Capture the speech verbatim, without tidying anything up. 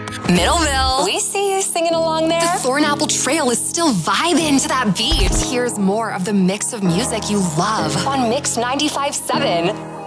Middleville. We see you singing along there. The Thornapple Trail is still vibing to that beat. Here's more of the mix of music you love on Mix ninety-five point seven.